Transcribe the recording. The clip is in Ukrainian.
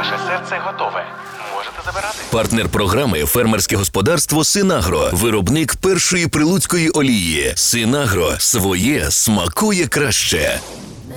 Ваше серце готове. Можете забирати. Партнер програми «Фермерське господарство Синагро». Виробник першої прилуцької олії. Синагро. Своє смакує краще.